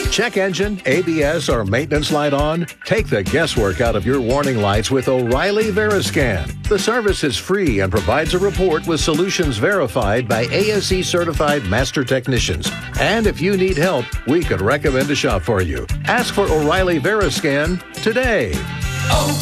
Check engine, ABS, or maintenance light on? Take the guesswork out of your warning lights with O'Reilly Veriscan. The service is free and provides a report with solutions verified by ASE certified master technicians. And if you need help, we could recommend a shop for you. Ask for O'Reilly Veriscan today.